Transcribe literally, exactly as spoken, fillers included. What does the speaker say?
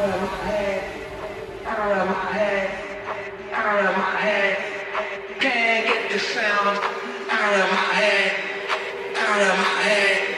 of my head, out of my head, out of my head. Can't get this sound out of my